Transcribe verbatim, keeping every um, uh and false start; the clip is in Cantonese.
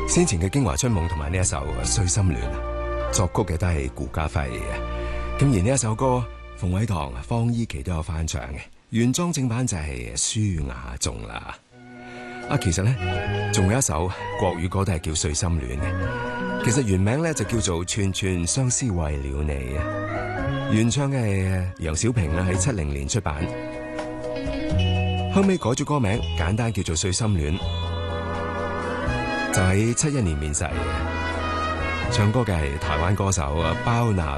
先前嘅《京華春夢》同埋呢一首《碎心戀》，作曲嘅都係顧嘉輝嘅。咁而呢一首歌，馮偉棠、方伊琪都有翻唱嘅，原裝正版就係舒雅頌啦。啊，其實咧仲有一首國語歌都係叫《碎心戀》嘅，其實原名咧就叫做《串串相思為了你》啊。原唱嘅係楊小萍啦，喺七零年出版，後尾改咗歌名，簡單叫做《碎心戀》。就喺七一年面世嘅，唱歌嘅係台灣歌手啊包娜。